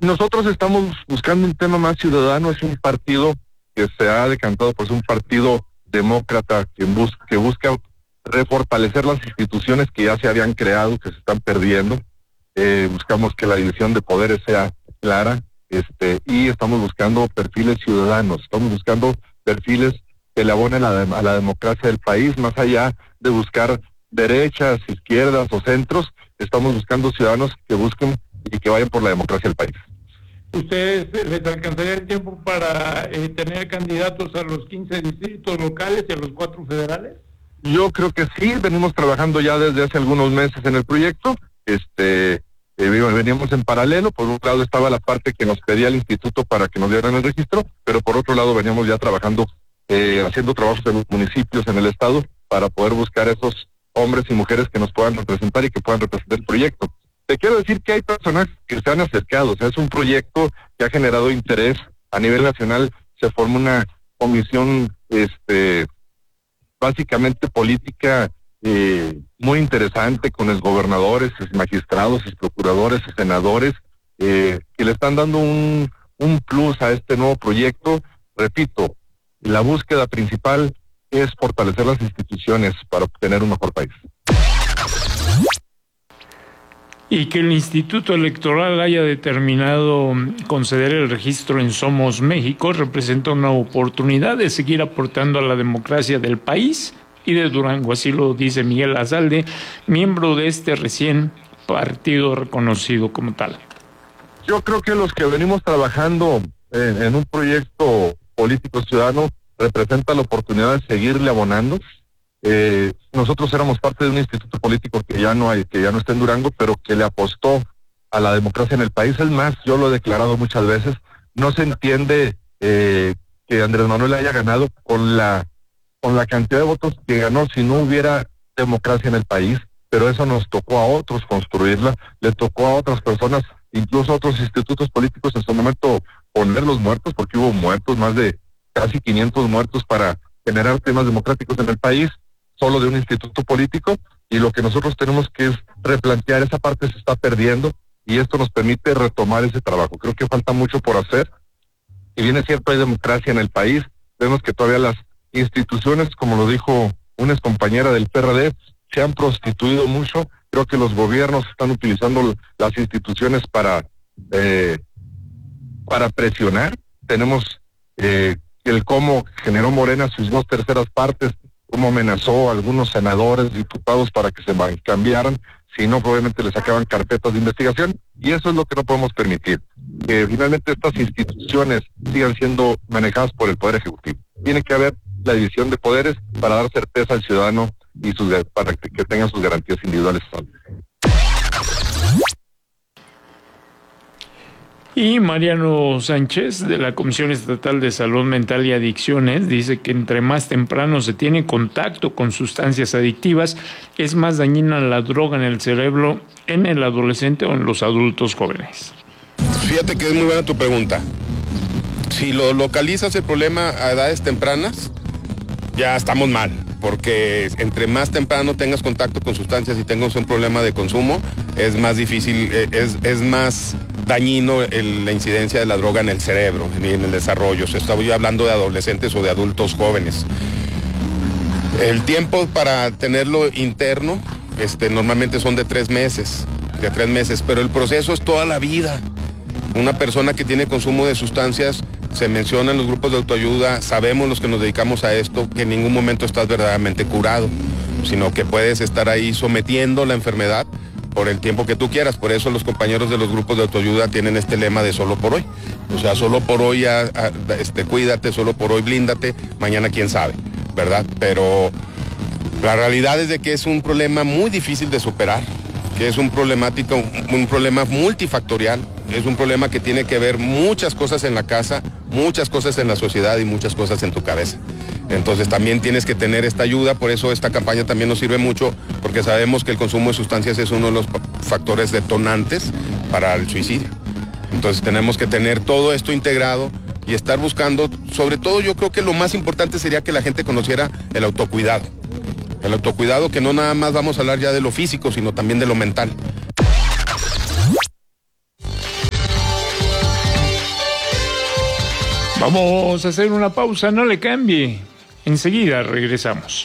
Nosotros estamos buscando un tema más ciudadano. Es un partido que se ha decantado por ser un partido demócrata que busca refortalecer las instituciones que ya se habían creado, que se están perdiendo. Buscamos que la división de poderes sea clara, y estamos buscando perfiles ciudadanos, estamos buscando perfiles que le abonen a la democracia del país, más allá de buscar derechas, izquierdas o centros. Estamos buscando ciudadanos que busquen y que vayan por la democracia del país. ¿Ustedes les alcanzaría el tiempo para tener candidatos a los 15 distritos locales y a los 4 federales? Yo creo que sí, venimos trabajando ya desde hace algunos meses en el proyecto. Veníamos en paralelo. Por un lado estaba la parte que nos pedía el instituto para que nos dieran el registro, pero por otro lado veníamos ya trabajando, haciendo trabajos en los municipios, en el estado, para poder buscar esos hombres y mujeres que nos puedan representar y que puedan representar el proyecto. Te quiero decir que hay personas que se han acercado. O sea, es un proyecto que ha generado interés a nivel nacional. Se forma una comisión, básicamente política, muy interesante, con exgobernadores, magistrados, procuradores, senadores, que le están dando un plus a este nuevo proyecto. Repito, la búsqueda principal es fortalecer las instituciones para obtener un mejor país. Y que el Instituto Electoral haya determinado conceder el registro en Somos México representa una oportunidad de seguir aportando a la democracia del país y de Durango. Así lo dice Miguel Azalde, miembro de este recién partido reconocido como tal. Yo creo que los que venimos trabajando en un proyecto político ciudadano representa la oportunidad de seguirle abonando. Nosotros éramos parte de un instituto político que ya no está en Durango, pero que le apostó a la democracia en el país. Es más, yo lo he declarado muchas veces, no se entiende que Andrés Manuel haya ganado con la cantidad de votos que ganó si no hubiera democracia en el país, pero eso nos tocó a otros construirla, le tocó a otras personas, incluso a otros institutos políticos en su momento ponerlos muertos, porque hubo muertos, más de casi 500 muertos para generar temas democráticos en el país, solo de un instituto político. Y lo que nosotros tenemos que es replantear esa parte. Se está perdiendo y esto nos permite retomar ese trabajo. Creo que falta mucho por hacer. Si bien es cierto, hay democracia en el país, vemos que todavía las instituciones, como lo dijo una excompañera del PRD, se han prostituido mucho. Creo que los gobiernos están utilizando las instituciones para presionar. Tenemos el cómo generó Morena sus 2/3 partes, cómo amenazó a algunos senadores, diputados para que se cambiaran, si no, probablemente les sacaban carpetas de investigación, y eso es lo que no podemos permitir, que finalmente estas instituciones sigan siendo manejadas por el Poder Ejecutivo. Tiene que haber la división de poderes para dar certeza al ciudadano y para que tengan sus garantías individuales. Y Mariano Sánchez, de la Comisión Estatal de Salud Mental y Adicciones, dice que entre más temprano se tiene contacto con sustancias adictivas, es más dañina la droga en el cerebro en el adolescente o en los adultos jóvenes. Fíjate que es muy buena tu pregunta. Si lo localizas el problema a edades tempranas, ya estamos mal, porque entre más temprano tengas contacto con sustancias y tengas un problema de consumo, es más difícil, es más dañino la incidencia de la droga en el cerebro y en el desarrollo. Estoy hablando de adolescentes o de adultos jóvenes. El tiempo para tenerlo interno, normalmente son de 3 meses, pero el proceso es toda la vida. Una persona que tiene consumo de sustancias, se menciona en los grupos de autoayuda, sabemos los que nos dedicamos a esto, que en ningún momento estás verdaderamente curado, sino que puedes estar ahí sometiendo la enfermedad por el tiempo que tú quieras. Por eso los compañeros de los grupos de autoayuda tienen este lema de solo por hoy. O sea, solo por hoy cuídate, solo por hoy blíndate, mañana quién sabe, ¿verdad? Pero la realidad es de que es un problema muy difícil de superar, que es un problema multifactorial, es un problema que tiene que ver muchas cosas en la casa, muchas cosas en la sociedad y muchas cosas en tu cabeza. Entonces también tienes que tener esta ayuda, por eso esta campaña también nos sirve mucho, porque sabemos que el consumo de sustancias es uno de los factores detonantes para el suicidio. Entonces tenemos que tener todo esto integrado y estar buscando, sobre todo yo creo que lo más importante sería que la gente conociera el autocuidado. El autocuidado, que no nada más vamos a hablar ya de lo físico, sino también de lo mental. Vamos a hacer una pausa, no le cambie. Enseguida regresamos.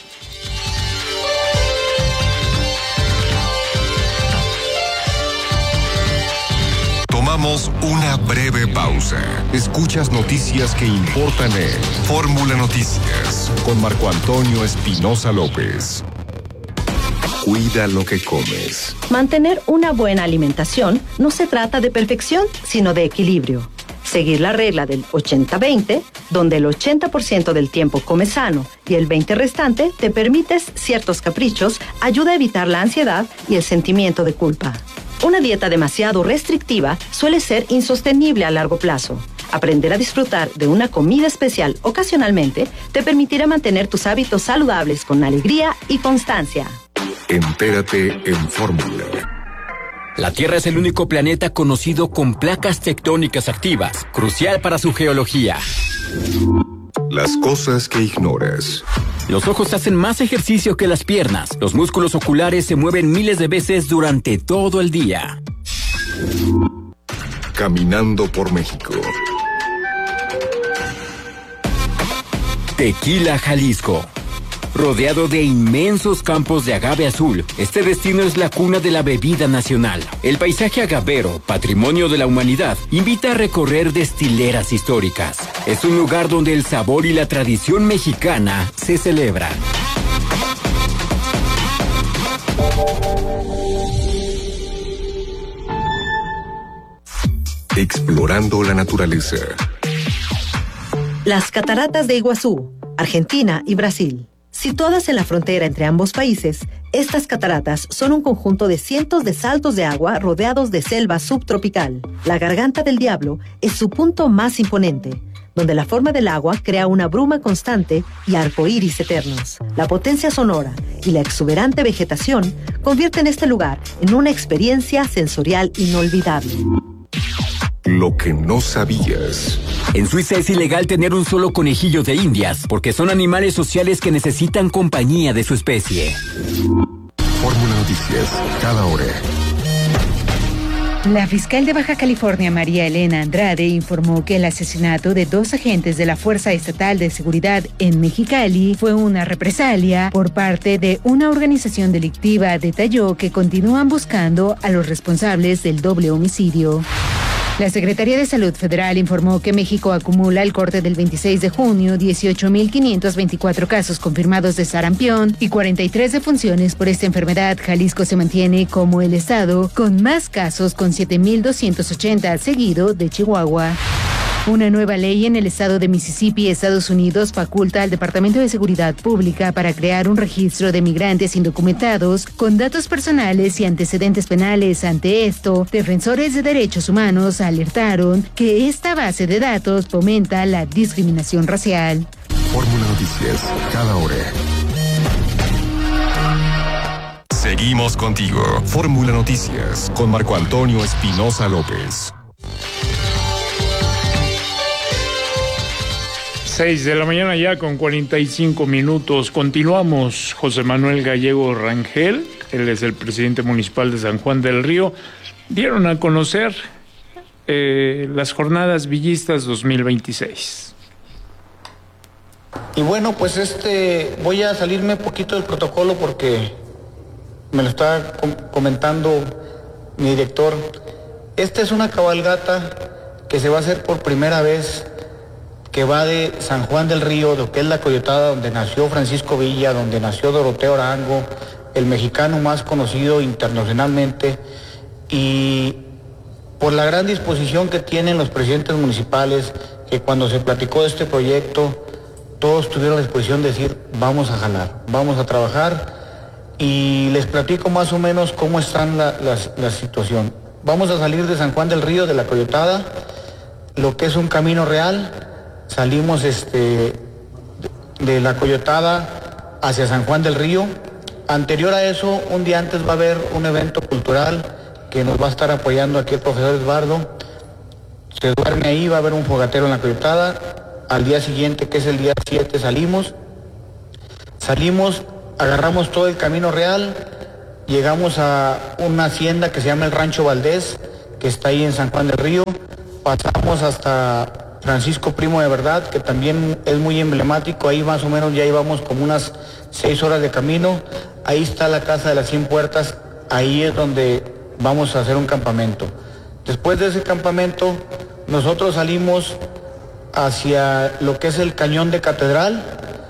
Tomamos una breve pausa. Escuchas noticias que importan en Fórmula Noticias con Marco Antonio Espinosa López. Cuida lo que comes. Mantener una buena alimentación no se trata de perfección, sino de equilibrio. Seguir la regla del 80-20, donde el 80% del tiempo comes sano y el 20% restante te permites ciertos caprichos, ayuda a evitar la ansiedad y el sentimiento de culpa. Una dieta demasiado restrictiva suele ser insostenible a largo plazo. Aprender a disfrutar de una comida especial ocasionalmente te permitirá mantener tus hábitos saludables con alegría y constancia. Entérate en Fórmula. La Tierra es el único planeta conocido con placas tectónicas activas, crucial para su geología. Las cosas que ignoras. Los ojos hacen más ejercicio que las piernas. Los músculos oculares se mueven miles de veces durante todo el día. Caminando por México. Tequila, Jalisco. Rodeado de inmensos campos de agave azul, este destino es la cuna de la bebida nacional. El paisaje agavero, patrimonio de la humanidad, invita a recorrer destileras históricas. Es un lugar donde el sabor y la tradición mexicana se celebran. Explorando la naturaleza. Las cataratas de Iguazú, Argentina y Brasil. Situadas en la frontera entre ambos países, estas cataratas son un conjunto de cientos de saltos de agua rodeados de selva subtropical. La Garganta del Diablo es su punto más imponente, donde la forma del agua crea una bruma constante y arcoíris eternos. La potencia sonora y la exuberante vegetación convierten este lugar en una experiencia sensorial inolvidable. Lo que no sabías. En Suiza es ilegal tener un solo conejillo de indias, porque son animales sociales que necesitan compañía de su especie. Fórmula Noticias, cada hora. La fiscal de Baja California, María Elena Andrade, informó que el asesinato de 2 agentes de la Fuerza Estatal de Seguridad en Mexicali fue una represalia por parte de una organización delictiva. Detalló que continúan buscando a los responsables del doble homicidio. La Secretaría de Salud Federal informó que México acumula al corte del 26 de junio 18.524 casos confirmados de sarampión y 43 defunciones por esta enfermedad. Jalisco se mantiene como el estado con más casos con 7.280, seguido de Chihuahua. Una nueva ley en el estado de Mississippi, Estados Unidos, faculta al Departamento de Seguridad Pública para crear un registro de migrantes indocumentados con datos personales y antecedentes penales. Ante esto, defensores de derechos humanos alertaron que esta base de datos fomenta la discriminación racial. Fórmula Noticias, cada hora. Seguimos contigo. Fórmula Noticias con Marco Antonio Espinosa López. 6 de la mañana ya con 45 minutos. Continuamos. José Manuel Gallego Rangel, él es el presidente municipal de San Juan del Río, dieron a conocer las jornadas villistas 2026. Y bueno, pues voy a salirme un poquito del protocolo porque me lo está comentando mi director. Esta es una cabalgata que se va a hacer por primera vez, que va de San Juan del Río, lo que es la Coyotada, donde nació Francisco Villa, donde nació Doroteo Arango, el mexicano más conocido internacionalmente, y por la gran disposición que tienen los presidentes municipales, que cuando se platicó de este proyecto, todos tuvieron la disposición de decir, vamos a jalar, vamos a trabajar, y les platico más o menos cómo están la situación. Vamos a salir de San Juan del Río, de la Coyotada, lo que es un camino real. Salimos de la Coyotada hacia San Juan del Río. Anterior a eso, un día antes va a haber un evento cultural que nos va a estar apoyando aquí el profesor Eduardo. Se duerme ahí, va a haber un fogatero en la Coyotada. Al día siguiente, que es el día 7, salimos, agarramos todo el camino real, llegamos a una hacienda que se llama el Rancho Valdés, que está ahí en San Juan del Río, pasamos hasta Francisco Primo de Verdad, que también es muy emblemático. Ahí más o menos ya íbamos como unas 6 horas de camino. Ahí está la Casa de las 100 Puertas, ahí es donde vamos a hacer un campamento. Después de ese campamento, nosotros salimos hacia lo que es el Cañón de Catedral.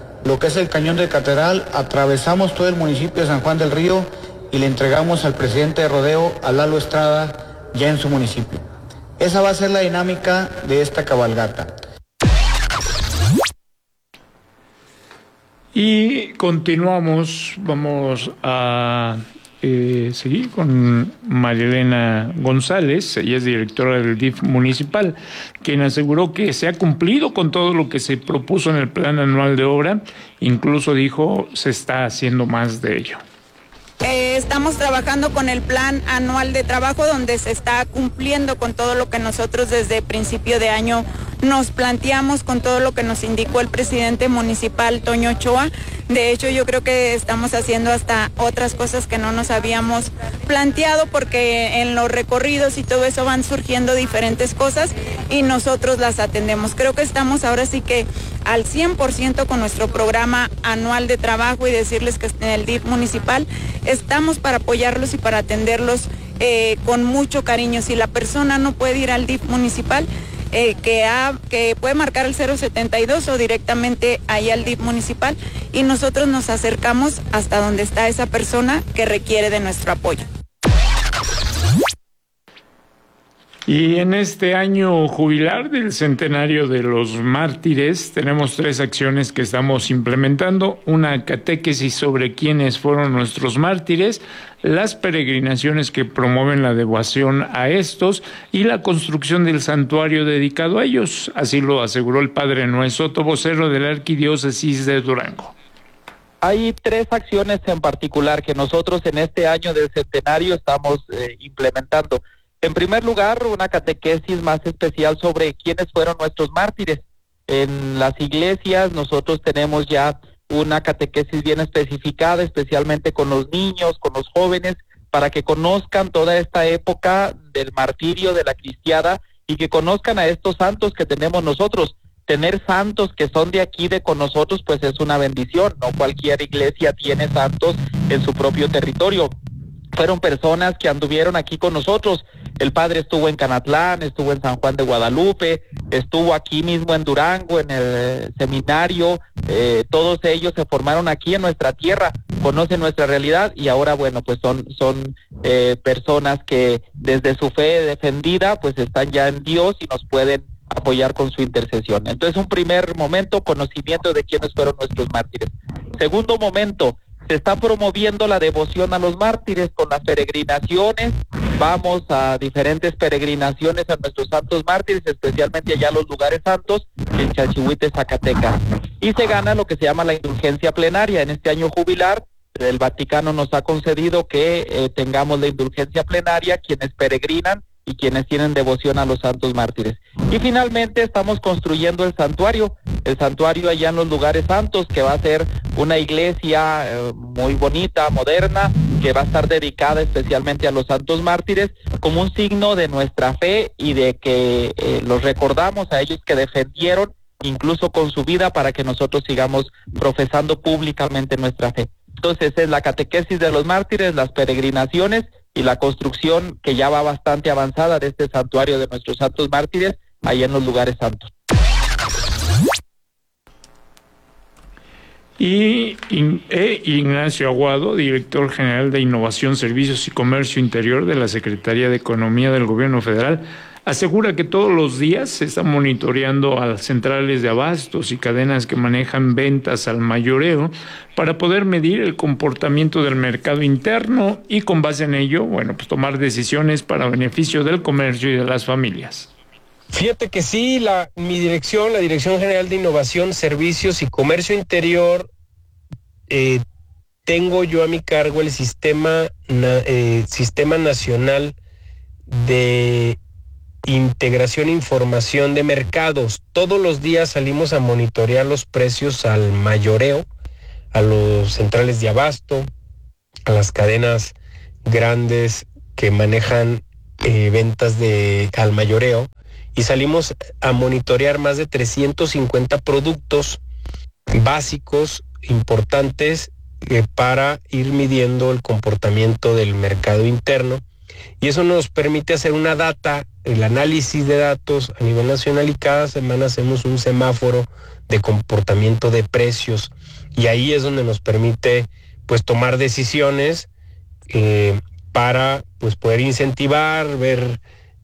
Atravesamos todo el municipio de San Juan del Río y le entregamos al presidente de rodeo, a Lalo Estrada, ya en su municipio. Esa va a ser la dinámica de esta cabalgata. Y continuamos, vamos a seguir con María Elena González. Ella es directora del DIF municipal, quien aseguró que se ha cumplido con todo lo que se propuso en el plan anual de obra. Incluso dijo, se está haciendo más de ello. Estamos trabajando con el plan anual de trabajo, donde se está cumpliendo con todo lo que nosotros desde principio de año nos planteamos, con todo lo que nos indicó el presidente municipal, Toño Ochoa. De hecho, yo creo que estamos haciendo hasta otras cosas que no nos habíamos planteado, porque en los recorridos y todo eso van surgiendo diferentes cosas y nosotros las atendemos. Creo que estamos ahora sí que al 100% con nuestro programa anual de trabajo, y decirles que en el DIF municipal estamos para apoyarlos y para atenderlos con mucho cariño. Si la persona no puede ir al DIF municipal, que puede marcar el 072 o directamente ahí al DIF municipal, y nosotros nos acercamos hasta donde está esa persona que requiere de nuestro apoyo. Y en este año jubilar del centenario de los mártires tenemos 3 acciones que estamos implementando: una catequesis sobre quiénes fueron nuestros mártires, las peregrinaciones que promueven la devoción a estos y la construcción del santuario dedicado a ellos. Así lo aseguró el padre Noé Soto, vocero de la Arquidiócesis de Durango. Hay 3 acciones en particular que nosotros en este año del centenario estamos implementando. En primer lugar, una catequesis más especial sobre quiénes fueron nuestros mártires. En las iglesias nosotros tenemos ya una catequesis bien especificada, especialmente con los niños, con los jóvenes, para que conozcan toda esta época del martirio, de la cristiada, y que conozcan a estos santos que tenemos nosotros. Tener santos que son de aquí, con nosotros, pues es una bendición. No cualquier iglesia tiene santos en su propio territorio. Fueron personas que anduvieron aquí con nosotros. El padre estuvo en Canatlán, estuvo en San Juan de Guadalupe, estuvo aquí mismo en Durango, en el seminario. Todos ellos se formaron aquí en nuestra tierra, conocen nuestra realidad, y ahora, bueno, pues son personas que desde su fe defendida, pues están ya en Dios y nos pueden apoyar con su intercesión. Entonces, un primer momento, conocimiento de quiénes fueron nuestros mártires. Segundo momento, se está promoviendo la devoción a los mártires con las peregrinaciones. Vamos a diferentes peregrinaciones a nuestros santos mártires, especialmente allá a los lugares santos, en Chalchihuite, Zacatecas. Y se gana lo que se llama la indulgencia plenaria. En este año jubilar, el Vaticano nos ha concedido que tengamos la indulgencia plenaria quienes peregrinan y quienes tienen devoción a los santos mártires. Y finalmente estamos construyendo el santuario allá en los lugares santos, que va a ser una iglesia muy bonita, moderna, que va a estar dedicada especialmente a los santos mártires, como un signo de nuestra fe y de que los recordamos a ellos que defendieron incluso con su vida para que nosotros sigamos profesando públicamente nuestra fe. Entonces es la catequesis de los mártires, las peregrinaciones y la construcción, que ya va bastante avanzada, de este santuario de nuestros santos mártires allá en los lugares santos. Y Ignacio Aguado, director general de Innovación, Servicios y Comercio Interior de la Secretaría de Economía del Gobierno Federal, asegura que todos los días se está monitoreando a las centrales de abastos y cadenas que manejan ventas al mayoreo para poder medir el comportamiento del mercado interno y, con base en ello, bueno, pues tomar decisiones para beneficio del comercio y de las familias. Fíjate que sí, mi dirección, la Dirección General de Innovación, Servicios y Comercio Interior, tengo yo a mi cargo el Sistema Nacional de Integración e Información de Mercados. Todos los días salimos a monitorear los precios al mayoreo, a los centrales de abasto, a las cadenas grandes que manejan ventas al mayoreo, y salimos a monitorear más de 350 productos básicos importantes para ir midiendo el comportamiento del mercado interno, y eso nos permite hacer una data, el análisis de datos a nivel nacional, y cada semana hacemos un semáforo de comportamiento de precios, y ahí es donde nos permite pues tomar decisiones para pues poder incentivar, ver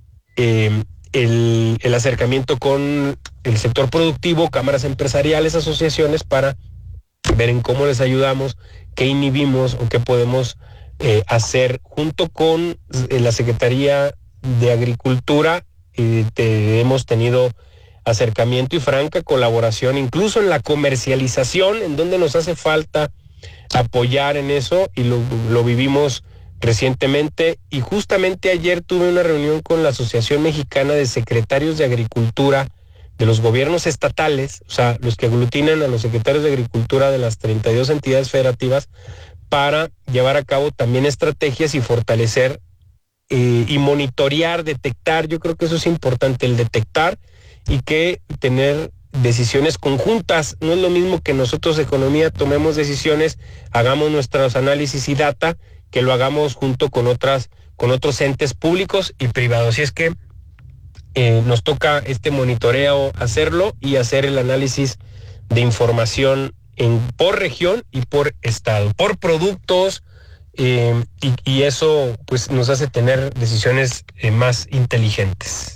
el acercamiento con el sector productivo, cámaras empresariales, asociaciones, para ver en cómo les ayudamos, qué inhibimos o qué podemos hacer junto con la Secretaría de Agricultura. Hemos tenido acercamiento y franca colaboración, incluso en la comercialización, en donde nos hace falta apoyar en eso, y lo vivimos recientemente. Y justamente ayer tuve una reunión con la Asociación Mexicana de Secretarios de Agricultura de los gobiernos estatales, o sea, los que aglutinan a los secretarios de Agricultura de las 32 entidades federativas, para llevar a cabo también estrategias y fortalecer y monitorear, detectar. Yo creo que eso es importante, el detectar, y que tener decisiones conjuntas. No es lo mismo que nosotros, economía, tomemos decisiones, hagamos nuestros análisis y data, que lo hagamos junto con otros entes públicos y privados. Y es que nos toca este monitoreo hacerlo, y hacer el análisis de información por región y por estado, por productos, y eso pues nos hace tener decisiones más inteligentes.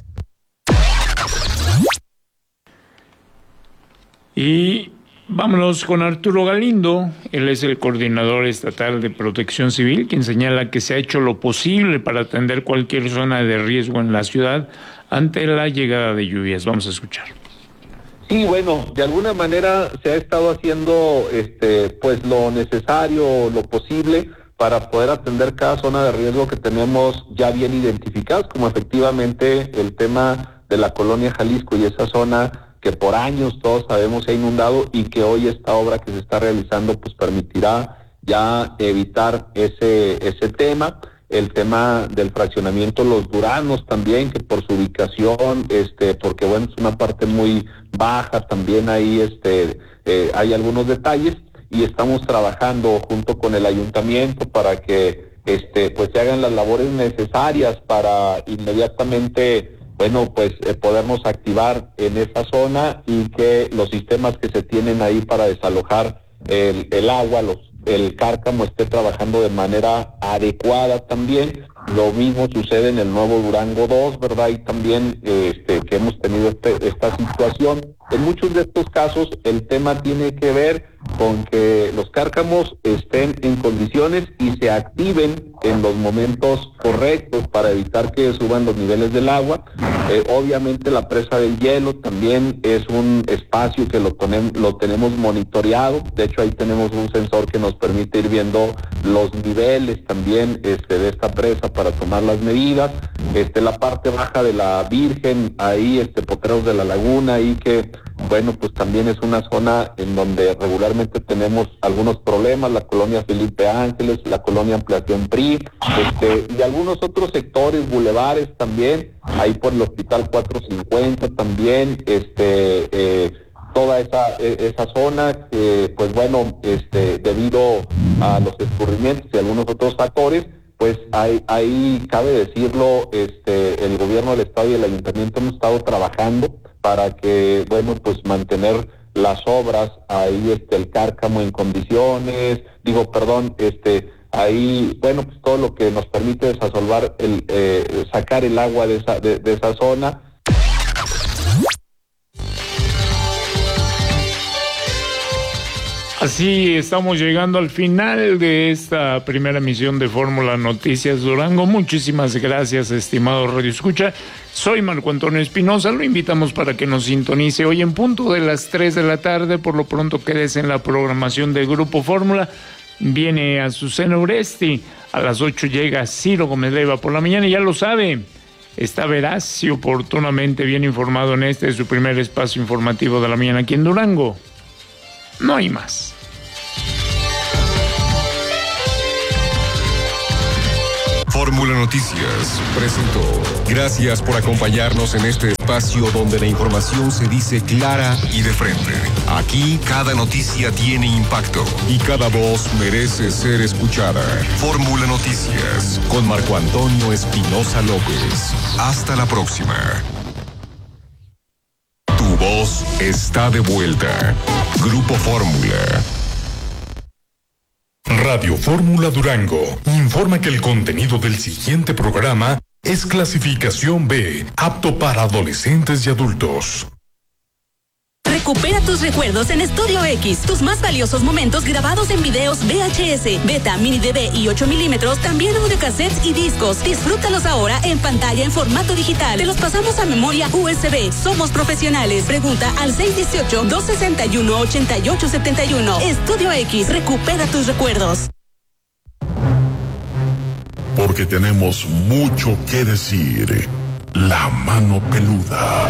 Y vámonos con Arturo Galindo. Él es el coordinador estatal de Protección Civil, quien señala que se ha hecho lo posible para atender cualquier zona de riesgo en la ciudad ante la llegada de lluvias. Vamos a escuchar. Sí, bueno, de alguna manera se ha estado haciendo pues lo necesario, lo posible, para poder atender cada zona de riesgo que tenemos ya bien identificadas, como efectivamente el tema de la colonia Jalisco y esa zona que por años todos sabemos se ha inundado, y que hoy esta obra que se está realizando pues permitirá ya evitar ese tema. El tema del fraccionamiento Los Duranos también, que por su ubicación, porque bueno, es una parte muy baja, también ahí hay algunos detalles, y estamos trabajando junto con el ayuntamiento para que pues se hagan las labores necesarias para inmediatamente, bueno, pues podernos activar en esa zona, y que los sistemas que se tienen ahí para desalojar el agua, el cárcamo, esté trabajando de manera adecuada también. Lo mismo sucede en el Nuevo Durango 2, ¿verdad? Y también que hemos tenido esta situación. En muchos de estos casos el tema tiene que ver con que los cárcamos estén en condiciones y se activen en los momentos correctos para evitar que suban los niveles del agua. Obviamente la presa del hielo también es un espacio que lo tenemos monitoreado. De hecho, ahí tenemos un sensor que nos permite ir viendo los niveles también de esta presa para tomar las medidas. La parte baja de la Virgen, ahí Potreros de la Laguna, ahí que bueno, pues también es una zona en donde regularmente tenemos algunos problemas, la colonia Felipe Ángeles, la colonia Ampliación PRI, y algunos otros sectores, bulevares también, ahí por el Hospital 450 también, toda esa zona, pues bueno, debido a los escurrimientos y algunos otros factores, pues ahí cabe decirlo, el gobierno del estado y el ayuntamiento hemos estado trabajando para que, bueno, pues mantener las obras, ahí el cárcamo en condiciones, ahí, bueno, pues todo lo que nos permite desasolvar, sacar el agua de esa zona. Así estamos llegando al final de esta primera emisión de Fórmula Noticias Durango. Muchísimas gracias, estimado Radio Escucha. Soy Marco Antonio Espinosa. Lo invitamos para que nos sintonice hoy en punto de las 3 de la tarde. Por lo pronto, quédese en la programación de Grupo Fórmula. Viene Azucena Uresti. A las 8 llega Ciro Gómez Leiva por la mañana. Y ya lo sabe, está veraz y oportunamente bien informado en su primer espacio informativo de la mañana aquí en Durango. No hay más. Fórmula Noticias presentó. Gracias por acompañarnos en este espacio donde la información se dice clara y de frente. Aquí cada noticia tiene impacto y cada voz merece ser escuchada. Fórmula Noticias con Marco Antonio Espinosa López. Hasta la próxima. Tu voz está de vuelta. Grupo Fórmula. Radio Fórmula Durango informa que el contenido del siguiente programa es clasificación B, apto para adolescentes y adultos. Recupera tus recuerdos en Estudio X. Tus más valiosos momentos grabados en videos VHS, Beta, Mini DV y 8 milímetros, también audiocassettes y discos. Disfrútalos ahora en pantalla en formato digital. Te los pasamos a memoria USB. Somos profesionales. Pregunta al 618-261-8871. Estudio X. Recupera tus recuerdos. Porque tenemos mucho que decir. La mano peluda.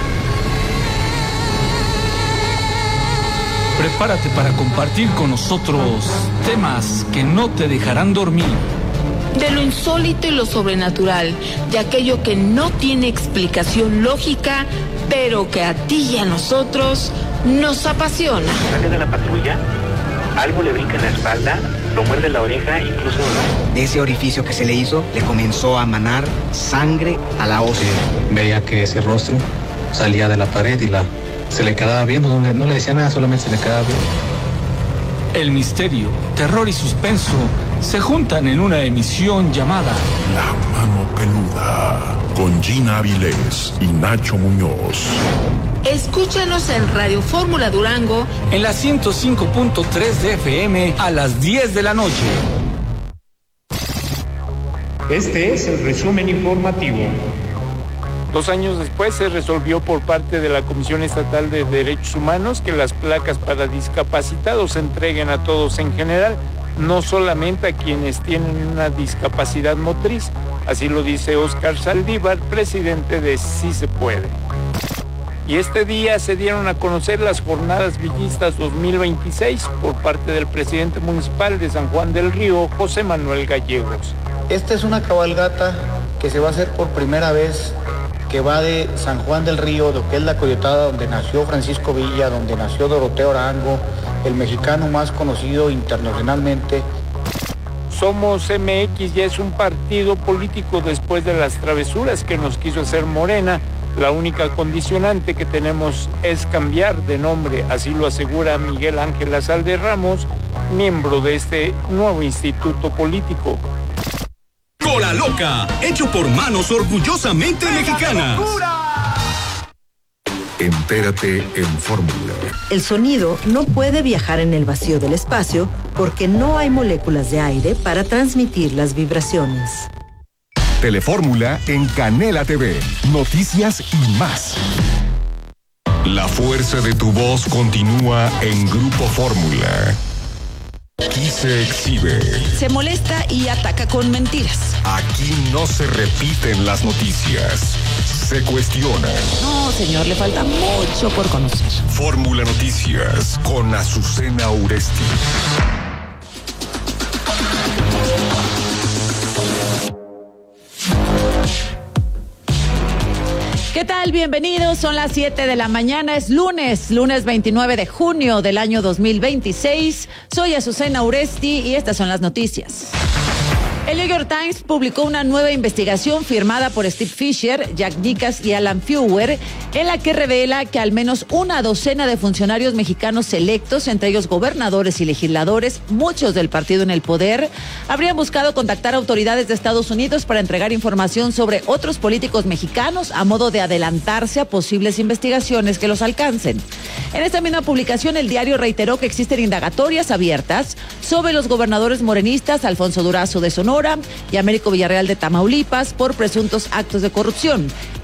Prepárate para compartir con nosotros temas que no te dejarán dormir. De lo insólito y lo sobrenatural, de aquello que no tiene explicación lógica, pero que a ti y a nosotros nos apasiona. Sale de la patrulla, algo le brinca en la espalda, lo muerde la oreja, incluso... De ese orificio que se le hizo, le comenzó a manar sangre a la hoz. Veía que ese rostro salía de la pared y se le quedaba viendo, no le decía nada, solamente se le quedaba viendo. El misterio, terror y suspenso se juntan en una emisión llamada La Mano Peluda, con Gina Avilés y Nacho Muñoz. Escúchanos en Radio Fórmula Durango en la 105.3 de FM a las 10 de la noche. Este es el resumen informativo. 2 años después se resolvió por parte de la Comisión Estatal de Derechos Humanos que las placas para discapacitados se entreguen a todos en general, no solamente a quienes tienen una discapacidad motriz. Así lo dice Óscar Saldívar, presidente de Sí Se Puede. Y este día se dieron a conocer las Jornadas Villistas 2026 por parte del presidente municipal de San Juan del Río, José Manuel Gallegos. Esta es una cabalgata que se va a hacer por primera vez, que va de San Juan del Río, lo que es la Coyotada, donde nació Francisco Villa, donde nació Doroteo Arango, el mexicano más conocido internacionalmente. Somos MX ya es un partido político después de las travesuras que nos quiso hacer Morena. La única condicionante que tenemos es cambiar de nombre, así lo asegura Miguel Ángel Azalde Ramos, miembro de este nuevo instituto político. Cola Loca, hecho por manos orgullosamente mexicanas. Entérate en Fórmula. El sonido no puede viajar en el vacío del espacio porque no hay moléculas de aire para transmitir las vibraciones. Telefórmula en Canela TV. Noticias y más. La fuerza de tu voz continúa en Grupo Fórmula. Aquí se exhibe. Se molesta y ataca con mentiras. Aquí no se repiten las noticias. Se cuestionan. No, señor, le falta mucho por conocer. Fórmula Noticias con Azucena Uresti. ¿Qué tal? Bienvenidos, son las 7 de la mañana, es lunes 29 de junio del año 2026. Soy Azucena Uresti y estas son las noticias. El New York Times publicó una nueva investigación firmada por Steve Fisher, Jack Nicas y Alan Feuer, en la que revela que al menos una docena de funcionarios mexicanos electos, entre ellos gobernadores y legisladores, muchos del partido en el poder, habrían buscado contactar a autoridades de Estados Unidos para entregar información sobre otros políticos mexicanos a modo de adelantarse a posibles investigaciones que los alcancen. En esta misma publicación, el diario reiteró que existen indagatorias abiertas sobre los gobernadores morenistas Alfonso Durazo de Sonora y Américo Villarreal de Tamaulipas por presuntos actos de corrupción.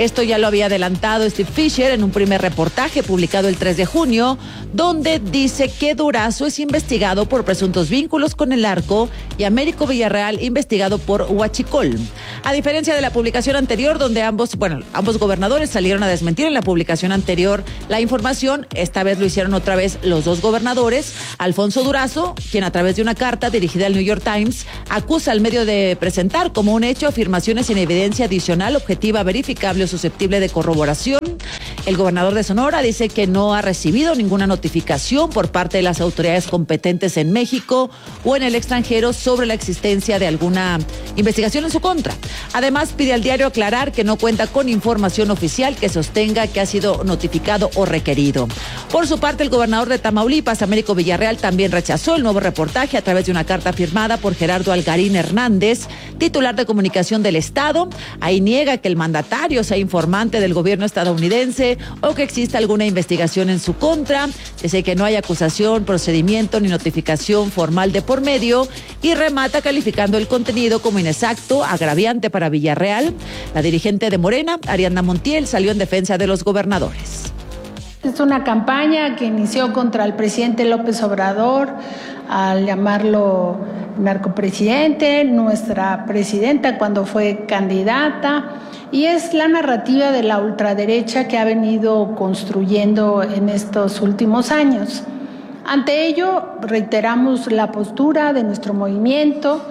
Esto ya lo había adelantado Steve Fisher en un primer reportaje publicado el 3 de junio, donde dice que Durazo es investigado por presuntos vínculos con el narco y Américo Villarreal investigado por huachicol. A diferencia de la publicación anterior, donde ambos gobernadores salieron a desmentir en la publicación anterior la información, esta vez lo hicieron otra vez los dos gobernadores. Alfonso Durazo, quien a través de una carta dirigida al New York Times acusa al medio de presentar como un hecho afirmaciones sin evidencia adicional, objetiva, verificable o susceptible de corroboración. El gobernador de Sonora dice que no ha recibido ninguna notificación por parte de las autoridades competentes en México o en el extranjero sobre la existencia de alguna investigación en su contra. Además, pide al diario aclarar que no cuenta con información oficial que sostenga que ha sido notificado o requerido. Por su parte, el gobernador de Tamaulipas, Américo Villarreal, también rechazó el nuevo reportaje a través de una carta firmada por Gerardo Algarín Hernández, titular de Comunicación del Estado. Ahí niega que el mandatario sea informante del gobierno estadounidense o que exista alguna investigación en su contra. Dice que no hay acusación, procedimiento ni notificación formal de por medio y remata calificando el contenido como inexacto, agraviante para Villarreal. La dirigente de Morena, Ariadna Montiel, salió en defensa de los gobernadores. Es una campaña que inició contra el presidente López Obrador al llamarlo narcopresidente, nuestra presidenta cuando fue candidata, y es la narrativa de la ultraderecha que ha venido construyendo en estos últimos años. Ante ello, reiteramos la postura de nuestro movimiento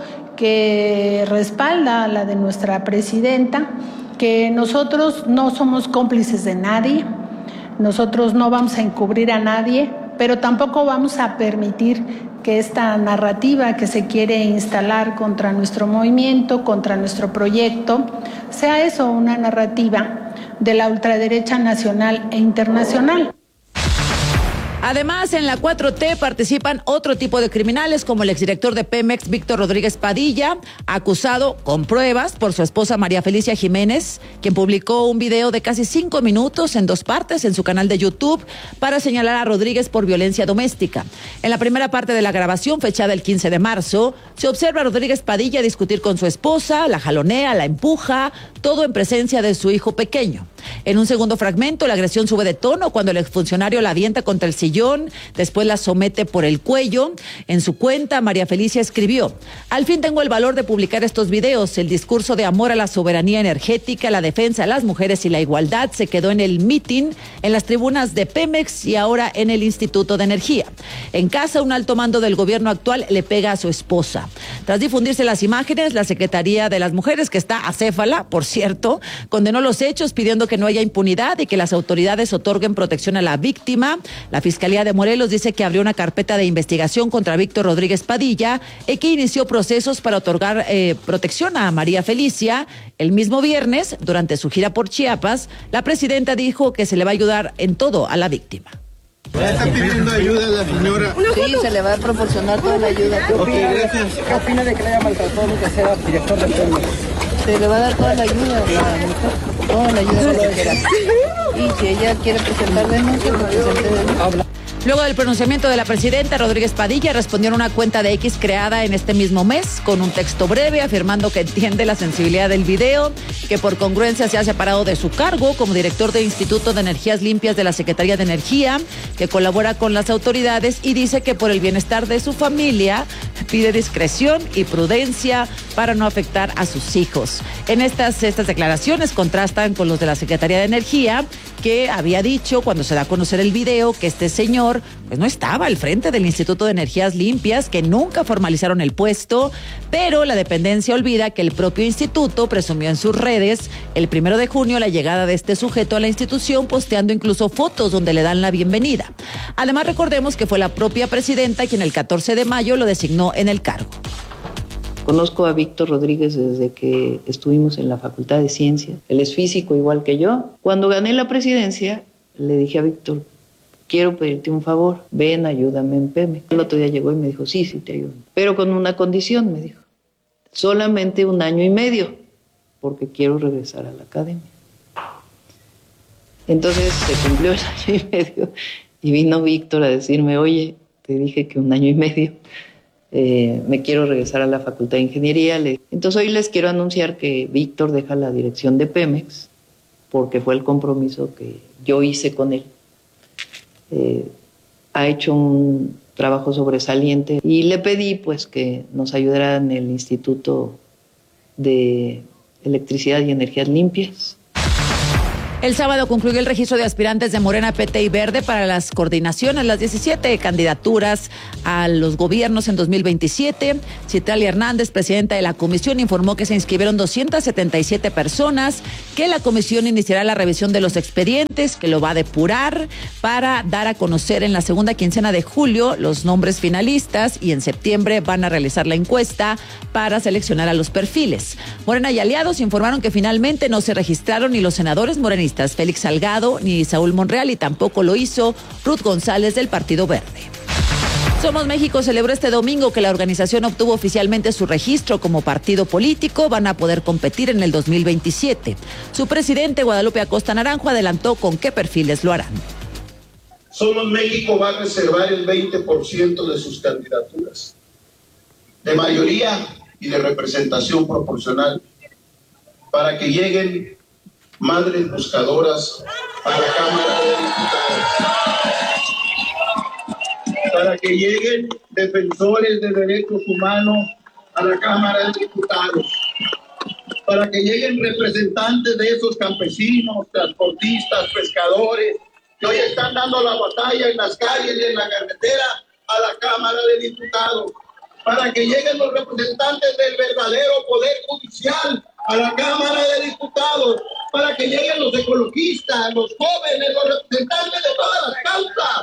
que respalda la de nuestra presidenta, que nosotros no somos cómplices de nadie, nosotros no vamos a encubrir a nadie, pero tampoco vamos a permitir que esta narrativa que se quiere instalar contra nuestro movimiento, contra nuestro proyecto, sea eso, una narrativa de la ultraderecha nacional e internacional. Además, en la 4T participan otro tipo de criminales, como el exdirector de Pemex, Víctor Rodríguez Padilla, acusado con pruebas por su esposa María Felicia Jiménez, quien publicó un video de casi 5 minutos en 2 partes en su canal de YouTube para señalar a Rodríguez por violencia doméstica. En la primera parte de la grabación, fechada el 15 de marzo, se observa a Rodríguez Padilla discutir con su esposa, la jalonea, la empuja, todo en presencia de su hijo pequeño. En un segundo fragmento, la agresión sube de tono cuando el exfuncionario la avienta contra el sillón, después la somete por el cuello. En su cuenta, María Felicia escribió: al fin tengo el valor de publicar estos videos. El discurso de amor a la soberanía energética, la defensa de las mujeres y la igualdad se quedó en el mitin, en las tribunas de Pemex y ahora en el Instituto de Energía. En casa, un alto mando del gobierno actual le pega a su esposa. Tras difundirse las imágenes, la Secretaría de las Mujeres, que está acéfala, por cierto, condenó los hechos pidiendo que no haya impunidad y que las autoridades otorguen protección a la víctima. La Fiscalía de Morelos dice que abrió una carpeta de investigación contra Víctor Rodríguez Padilla y que inició procesos para otorgar protección a María Felicia. El mismo viernes, durante su gira por Chiapas, la presidenta dijo que se le va a ayudar en todo a la víctima. ¿Está pidiendo ayuda a la señora? Sí, se le va a proporcionar toda la ayuda. Ok, gracias. ¿Qué opina de que le haya maltratado que sea director de Pemex? Se le va a dar toda la ayuda, toda la ayuda que quiera. Y si ella quiere presentar denuncia, pues presente denuncia. Luego del pronunciamiento de la presidenta, Rodríguez Padilla respondió a una cuenta de X creada en este mismo mes con un texto breve afirmando que entiende la sensibilidad del video, que por congruencia se ha separado de su cargo como director del Instituto de Energías Limpias de la Secretaría de Energía, que colabora con las autoridades y dice que por el bienestar de su familia pide discreción y prudencia para no afectar a sus hijos. En estas declaraciones contrastan con los de la Secretaría de Energía, que había dicho cuando se da a conocer el video que este señor pues no estaba al frente del Instituto de Energías Limpias, que nunca formalizaron el puesto, pero la dependencia olvida que el propio instituto presumió en sus redes el 1 de junio la llegada de este sujeto a la institución, posteando incluso fotos donde le dan la bienvenida. Además, recordemos que fue la propia presidenta quien el 14 de mayo lo designó en el cargo. Conozco a Víctor Rodríguez desde que estuvimos en la Facultad de Ciencias. Él es físico igual que yo. Cuando gané la presidencia, le dije a Víctor, quiero pedirte un favor, ven, ayúdame en Pemex. El otro día llegó y me dijo, sí, te ayudo. Pero con una condición, me dijo, solamente 1 año y medio, porque quiero regresar a la academia. Entonces se cumplió el 1 año y medio y vino Víctor a decirme, oye, te dije que 1 año y medio. Me quiero regresar a la Facultad de Ingeniería. Entonces hoy les quiero anunciar que Víctor deja la dirección de Pemex porque fue el compromiso que yo hice con él. Ha hecho un trabajo sobresaliente y le pedí pues que nos ayudara en el Instituto de Electricidad y Energías Limpias. El sábado concluyó el registro de aspirantes de Morena, PT y Verde para las coordinaciones, las 17 candidaturas a los gobiernos en 2027. Citlali Hernández, presidenta de la comisión, informó que se inscribieron 277 personas, que la comisión iniciará la revisión de los expedientes, que lo va a depurar para dar a conocer en la segunda quincena de julio los nombres finalistas y en septiembre van a realizar la encuesta para seleccionar a los perfiles. Morena y aliados informaron que finalmente no se registraron ni los senadores morenistas Félix Salgado ni Saúl Monreal y tampoco lo hizo Ruth González del Partido Verde. Somos México celebró este domingo que la organización obtuvo oficialmente su registro como partido político. Van a poder competir en el 2027. Su presidente, Guadalupe Acosta Naranjo, adelantó con qué perfiles lo harán. Somos México va a reservar el 20% de sus candidaturas, de mayoría y de representación proporcional, para que lleguen madres buscadoras a la Cámara de Diputados, para que lleguen defensores de derechos humanos a la Cámara de Diputados, para que lleguen representantes de esos campesinos, transportistas, pescadores, que hoy están dando la batalla en las calles y en la carretera a la Cámara de Diputados, para que lleguen los representantes del verdadero Poder Judicial a la Cámara de Diputados, para que lleguen los ecologistas, los jóvenes, los representantes de todas las causas.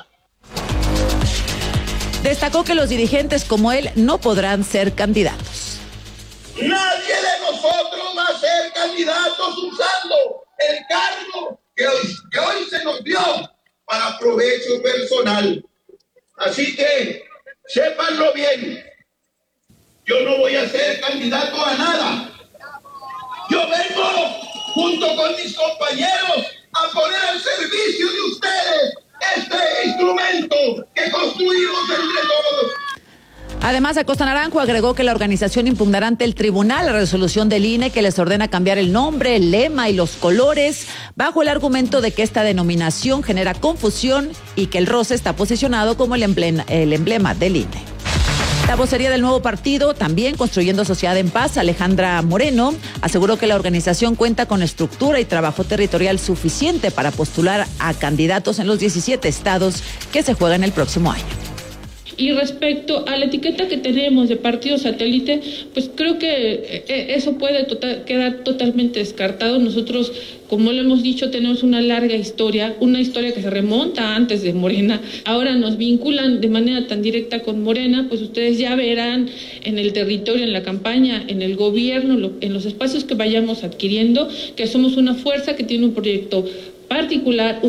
Destacó que los dirigentes como él no podrán ser candidatos. Nadie de nosotros va a ser candidatos usando el cargo que hoy se nos dio para provecho personal. Así que, sépanlo bien, yo no voy a ser candidato a nada. Yo vengo, junto con mis compañeros, a poner al servicio de ustedes este instrumento que construimos entre todos. Además, Acosta Naranjo agregó que la organización impugnará ante el tribunal la resolución del INE que les ordena cambiar el nombre, el lema y los colores, bajo el argumento de que esta denominación genera confusión y que el rosa está posicionado como el emblema del INE. La vocería del nuevo partido, también Construyendo Sociedad en Paz, Alejandra Moreno, aseguró que la organización cuenta con estructura y trabajo territorial suficiente para postular a candidatos en los 17 estados que se juegan el próximo año. Y respecto a la etiqueta que tenemos de partido satélite, pues creo que eso puede quedar totalmente descartado. Nosotros, como lo hemos dicho, tenemos una larga historia, una historia que se remonta antes de Morena. Ahora nos vinculan de manera tan directa con Morena, pues ustedes ya verán en el territorio, en la campaña, en el gobierno, en los espacios que vayamos adquiriendo, que somos una fuerza que tiene un proyecto particular.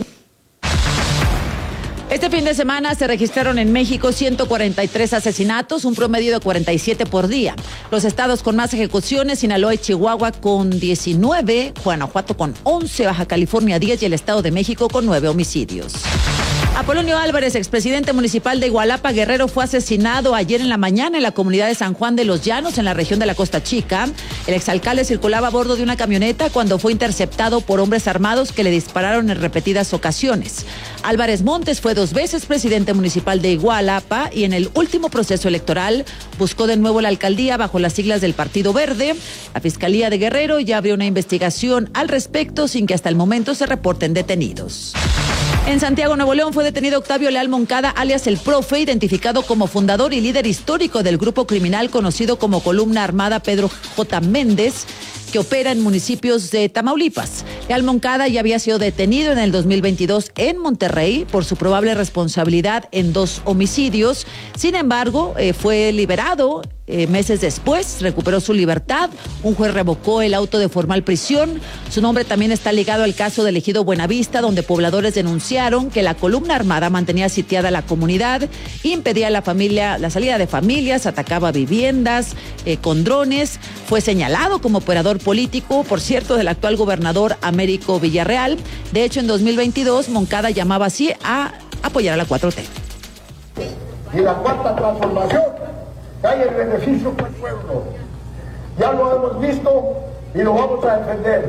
Este fin de semana se registraron en México 143 asesinatos, un promedio de 47 por día. Los estados con más ejecuciones, Sinaloa y Chihuahua con 19, Guanajuato con 11, Baja California 10 y el Estado de México con 9 homicidios. Apolonio Álvarez, expresidente municipal de Igualapa, Guerrero, fue asesinado ayer en la mañana en la comunidad de San Juan de los Llanos, en la región de la Costa Chica. El exalcalde circulaba a bordo de una camioneta cuando fue interceptado por hombres armados que le dispararon en repetidas ocasiones. Álvarez Montes fue 2 veces presidente municipal de Igualapa y en el último proceso electoral buscó de nuevo la alcaldía bajo las siglas del Partido Verde. La Fiscalía de Guerrero ya abrió una investigación al respecto sin que hasta el momento se reporten detenidos. En Santiago, Nuevo León, fue detenido Octavio Leal Moncada, alias El Profe, identificado como fundador y líder histórico del grupo criminal conocido como Columna Armada Pedro J. Méndez, que opera en municipios de Tamaulipas. Leal Moncada ya había sido detenido en el 2022 en Monterrey por su probable responsabilidad en 2 homicidios. Sin embargo, fue liberado meses después, recuperó su libertad. Un juez revocó el auto de formal prisión. Su nombre también está ligado al caso del ejido Buenavista, donde pobladores denunciaron que la Columna Armada mantenía sitiada la comunidad, impedía la salida de familias, atacaba viviendas con drones. Fue señalado como operador político, por cierto, del actual gobernador Américo Villarreal. De hecho, en 2022, Moncada llamaba así a apoyar a la 4T. Y la cuarta transformación hay el beneficio para el pueblo. Ya lo hemos visto y lo vamos a defender.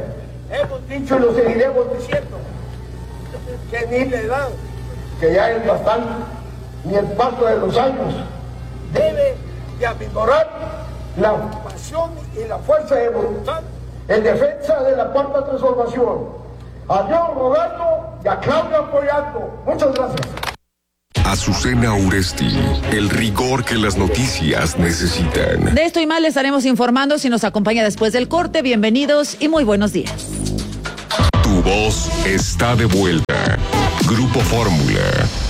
Hemos dicho y lo seguiremos diciendo que ni la edad, que ya es bastante, ni el paso de los años debe de aminorar la pasión y la fuerza de voluntad en defensa de la cuarta transformación. A Dios rogando y a Claudia apoyando. Muchas gracias. Azucena Uresti, el rigor que las noticias necesitan. De esto y más les estaremos informando si nos acompaña después del corte. Bienvenidos y muy buenos días. Tu voz está de vuelta. Grupo Fórmula.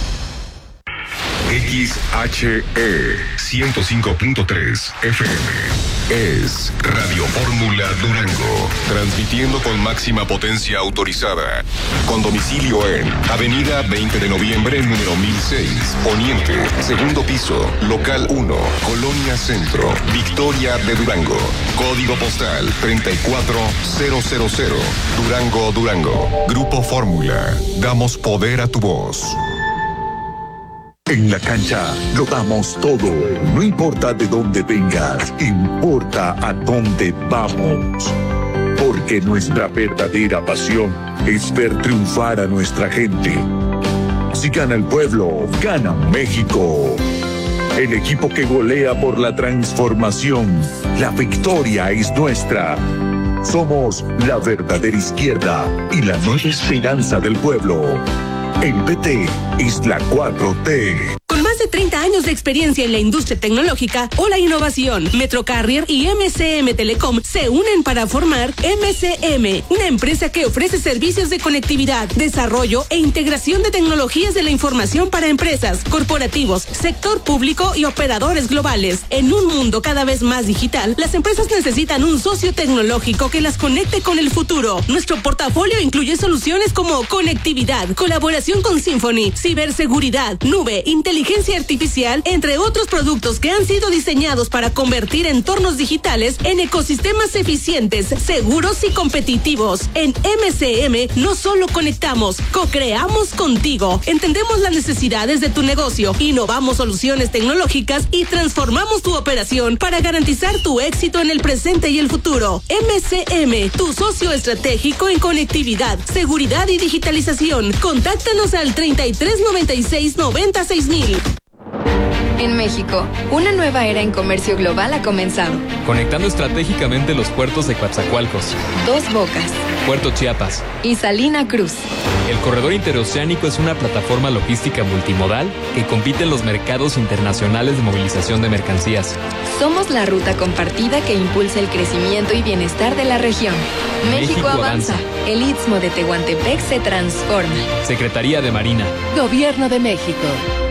XHE 105.3 FM es Radio Fórmula Durango, transmitiendo con máxima potencia autorizada, con domicilio en Avenida 20 de Noviembre, número 1006, Poniente, segundo piso, local 1, Colonia Centro, Victoria de Durango, código postal 34000, Durango, Durango. Grupo Fórmula, damos poder a tu voz. En la cancha lo damos todo, no importa de dónde vengas, importa a dónde vamos. Porque nuestra verdadera pasión es ver triunfar a nuestra gente. Si gana el pueblo, gana México. El equipo que golea por la transformación, la victoria es nuestra. Somos la verdadera izquierda y la nueva esperanza del pueblo. El PT es la 4T. Con más de 30 años de experiencia en la industria tecnológica o la innovación, Metrocarrier y MCM Telecom se unen para formar MCM, una empresa que ofrece servicios de conectividad, desarrollo e integración de tecnologías de la información para empresas, corporativos, sector público y operadores globales. En un mundo cada vez más digital, las empresas necesitan un socio tecnológico que las conecte con el futuro. Nuestro portafolio incluye soluciones como conectividad, colaboración con Symphony, ciberseguridad, nube, inteligencia artificial, entre otros productos que han sido diseñados para convertir entornos digitales en ecosistemas eficientes, seguros y competitivos. En MCM no solo conectamos, co-creamos contigo. Entendemos las necesidades de tu negocio, innovamos soluciones tecnológicas y transformamos tu operación para garantizar tu éxito en el presente y el futuro. MCM, tu socio estratégico en conectividad, seguridad y digitalización. Contáctanos al 3396-96000. En México, una nueva era en comercio global ha comenzado. Conectando estratégicamente los puertos de Coatzacoalcos, Dos Bocas, Puerto Chiapas y Salina Cruz. El corredor interoceánico es una plataforma logística multimodal que compite en los mercados internacionales de movilización de mercancías. Somos la ruta compartida que impulsa el crecimiento y bienestar de la región. México avanza. El Istmo de Tehuantepec se transforma. Secretaría de Marina. Gobierno de México.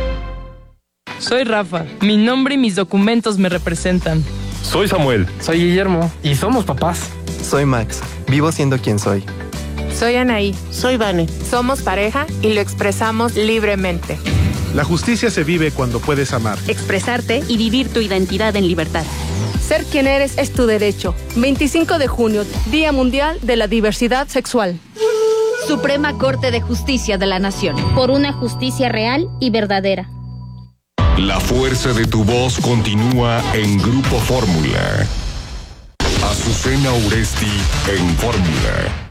Soy Rafa. Mi nombre y mis documentos me representan. Soy Samuel. Soy Guillermo. Y somos papás. Soy Max. Vivo siendo quien soy. Soy Anaí. Soy Vane. Somos pareja y lo expresamos libremente. La justicia se vive cuando puedes amar, expresarte y vivir tu identidad en libertad. Ser quien eres es tu derecho. 25 de junio, Día Mundial de la Diversidad Sexual. Suprema Corte de Justicia de la Nación. Por una justicia real y verdadera. La fuerza de tu voz continúa en Grupo Fórmula. Azucena Uresti en Fórmula.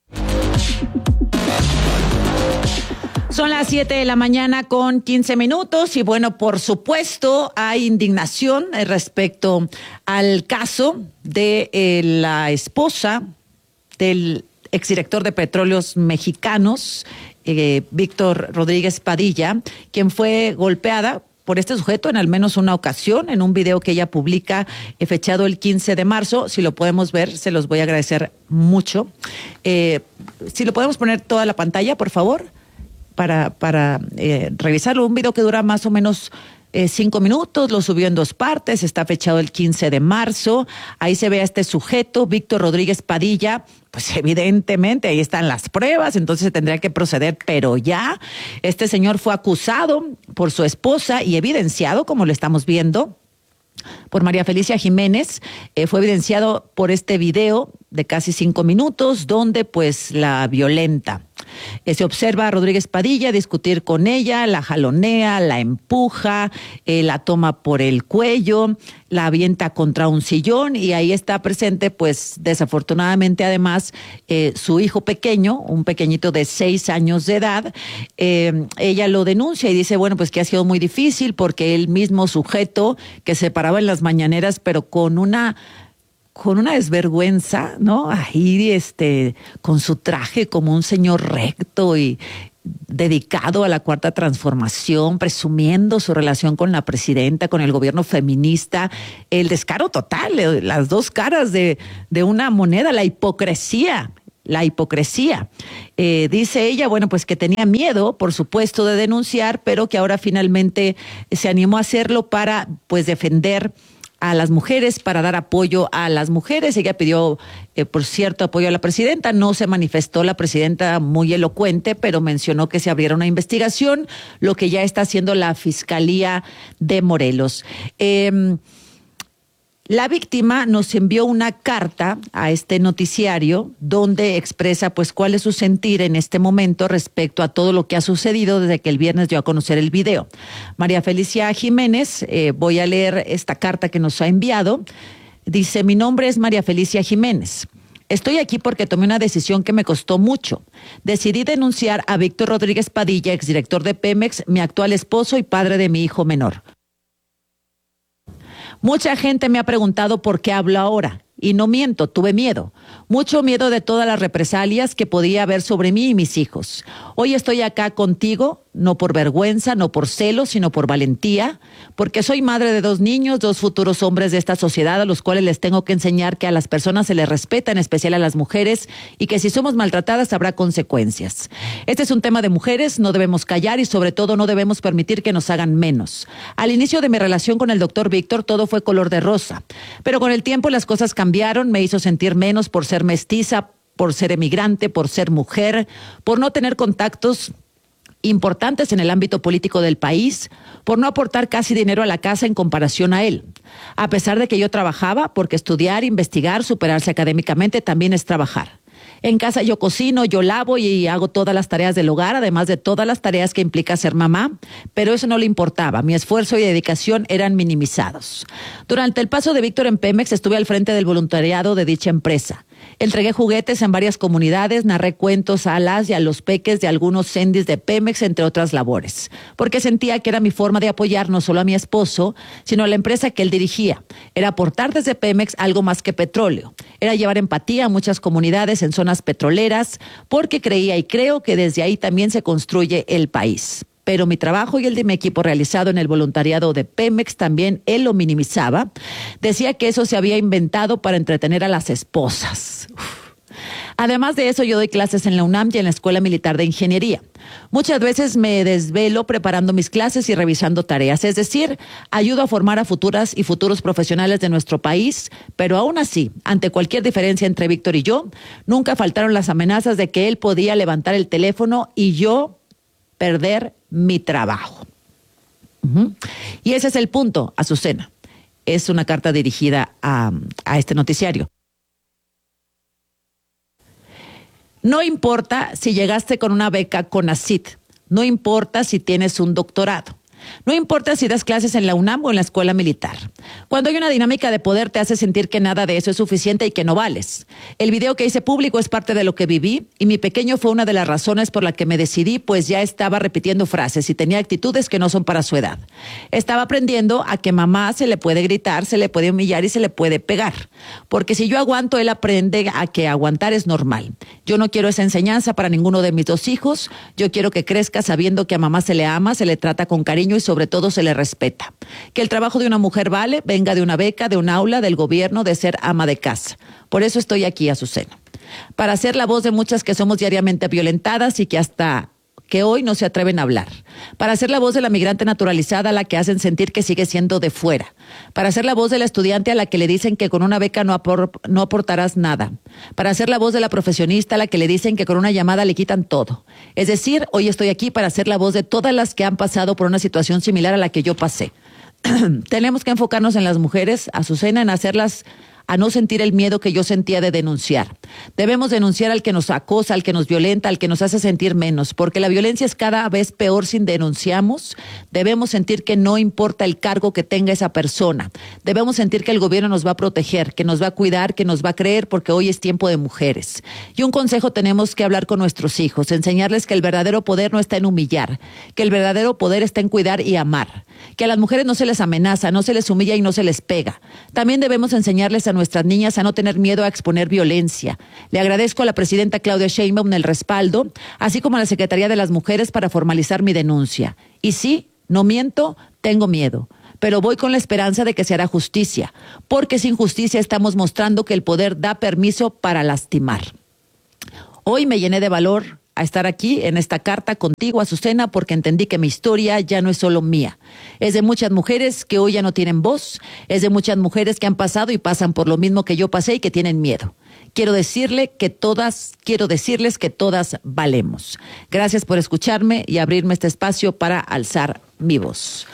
Son las 7 de la mañana con 15 minutos y bueno, por supuesto hay indignación respecto al caso de la esposa del exdirector de Petróleos Mexicanos, Víctor Rodríguez Padilla, quien fue golpeada por este sujeto en al menos una ocasión, en un video que ella publica fechado el 15 de marzo. Si lo podemos ver, se los voy a agradecer mucho. Si lo podemos poner toda la pantalla, por favor, para revisarlo. Un video que dura más o menos 5 minutos, lo subió en 2 partes, está fechado el 15 de marzo. Ahí se ve a este sujeto, Víctor Rodríguez Padilla. Pues evidentemente ahí están las pruebas, entonces se tendría que proceder, pero ya este señor fue acusado por su esposa y evidenciado, como lo estamos viendo, por María Felicia Jiménez. Fue evidenciado por este video de casi 5 minutos donde pues la violenta. Se observa a Rodríguez Padilla discutir con ella, la jalonea, la empuja, la toma por el cuello, la avienta contra un sillón y ahí está presente, pues desafortunadamente además, su hijo pequeño, un pequeñito de 6 años de edad. Ella lo denuncia y dice, bueno, pues que ha sido muy difícil porque el mismo sujeto que se paraba en las mañaneras, pero con una desvergüenza, ¿no? Ahí, con su traje como un señor recto y dedicado a la Cuarta Transformación, presumiendo su relación con la presidenta, con el gobierno feminista, el descaro total, las dos caras de una moneda, la hipocresía. Dice ella, bueno, pues que tenía miedo, por supuesto, de denunciar, pero que ahora finalmente se animó a hacerlo para, pues, defender a las mujeres, para dar apoyo a las mujeres. Ella pidió, por cierto, apoyo a la presidenta. No se manifestó la presidenta muy elocuente, pero mencionó que se abriera una investigación, lo que ya está haciendo la Fiscalía de Morelos. La víctima nos envió una carta a este noticiario donde expresa pues cuál es su sentir en este momento respecto a todo lo que ha sucedido desde que el viernes dio a conocer el video. María Felicia Jiménez, voy a leer esta carta que nos ha enviado. Dice, mi nombre es María Felicia Jiménez. Estoy aquí porque tomé una decisión que me costó mucho. Decidí denunciar a Víctor Rodríguez Padilla, exdirector de Pemex, mi actual esposo y padre de mi hijo menor. Mucha gente me ha preguntado por qué hablo ahora. Y no miento, tuve miedo. Mucho miedo de todas las represalias que podía haber sobre mí y mis hijos. Hoy estoy acá contigo, no por vergüenza, no por celos, sino por valentía, porque soy madre de 2 niños, 2 futuros hombres de esta sociedad a los cuales les tengo que enseñar que a las personas se les respeta, en especial a las mujeres, y que si somos maltratadas habrá consecuencias. Este es un tema de mujeres, no debemos callar y sobre todo no debemos permitir que nos hagan menos. Al inicio de mi relación con el doctor Víctor todo fue color de rosa, pero con el tiempo las cosas cambiaron, me hizo sentir menos por ser mestiza, por ser emigrante, por ser mujer, por no tener contactos importantes en el ámbito político del país, por no aportar casi dinero a la casa en comparación a él. A pesar de que yo trabajaba, porque estudiar, investigar, superarse académicamente también es trabajar. En casa yo cocino, yo lavo y hago todas las tareas del hogar, además de todas las tareas que implica ser mamá, pero eso no le importaba. Mi esfuerzo y dedicación eran minimizados. Durante el paso de Víctor en Pemex estuve al frente del voluntariado de dicha empresa. Entregué juguetes en varias comunidades, narré cuentos a las y a los peques de algunos sendis de Pemex, entre otras labores, porque sentía que era mi forma de apoyar no solo a mi esposo, sino a la empresa que él dirigía. Era aportar desde Pemex algo más que petróleo. Era llevar empatía a muchas comunidades en zonas petroleras, porque creía y creo que desde ahí también se construye el país. Pero mi trabajo y el de mi equipo realizado en el voluntariado de Pemex también él lo minimizaba. Decía que eso se había inventado para entretener a las esposas. Además de eso, yo doy clases en la UNAM y en la Escuela Militar de Ingeniería. Muchas veces me desvelo preparando mis clases y revisando tareas, es decir, ayudo a formar a futuras y futuros profesionales de nuestro país, pero aún así, ante cualquier diferencia entre Víctor y yo, nunca faltaron las amenazas de que él podía levantar el teléfono y yo perder mi trabajo. Y ese es el punto, Azucena. Es una carta dirigida a este noticiario. No importa si llegaste con una beca CONACYT, no importa si tienes un doctorado, no importa si das clases en la UNAM o en la Escuela Militar. Cuando hay una dinámica de poder te hace sentir que nada de eso es suficiente y que no vales. El video que hice público es parte de lo que viví y mi pequeño fue una de las razones por la que me decidí, pues ya estaba repitiendo frases y tenía actitudes que no son para su edad. Estaba aprendiendo a que mamá se le puede gritar, se le puede humillar y se le puede pegar. Porque si yo aguanto, él aprende a que aguantar es normal. Yo no quiero esa enseñanza para ninguno de mis 2 hijos. Yo quiero que crezca sabiendo que a mamá se le ama, se le trata con cariño y sobre todo se le respeta. Que el trabajo de una mujer vale, venga de una beca, de un aula, del gobierno, de ser ama de casa. Por eso estoy aquí, Azucena. Para ser la voz de muchas que somos diariamente violentadas y que hasta que hoy no se atreven a hablar. Para ser la voz de la migrante naturalizada a la que hacen sentir que sigue siendo de fuera. Para ser la voz de la estudiante a la que le dicen que con una beca no aportarás nada. Para ser la voz de la profesionista a la que le dicen que con una llamada le quitan todo. Es decir, hoy estoy aquí para ser la voz de todas las que han pasado por una situación similar a la que yo pasé. Tenemos que enfocarnos en las mujeres, Azucena, en hacerlas a no sentir el miedo que yo sentía de denunciar. Debemos denunciar al que nos acosa, al que nos violenta, al que nos hace sentir menos, porque la violencia es cada vez peor si denunciamos. Debemos sentir que no importa el cargo que tenga esa persona. Debemos sentir que el gobierno nos va a proteger, que nos va a cuidar, que nos va a creer, porque hoy es tiempo de mujeres. Y un consejo tenemos que hablar con nuestros hijos, enseñarles que el verdadero poder no está en humillar, que el verdadero poder está en cuidar y amar, que a las mujeres no se les amenaza, no se les humilla y no se les pega. También debemos enseñarles a nuestras niñas a no tener miedo a exponer violencia. Le agradezco a la presidenta Claudia Sheinbaum el respaldo, así como a la Secretaría de las Mujeres para formalizar mi denuncia. Y sí, no miento, tengo miedo, pero voy con la esperanza de que se hará justicia, porque sin justicia estamos mostrando que el poder da permiso para lastimar. Hoy me llené de valor a estar aquí en esta carta contigo, Azucena, porque entendí que mi historia ya no es solo mía. Es de muchas mujeres que hoy ya no tienen voz, es de muchas mujeres que han pasado y pasan por lo mismo que yo pasé y que tienen miedo. Quiero decirles que todas valemos. Gracias por escucharme y abrirme este espacio para alzar mi voz.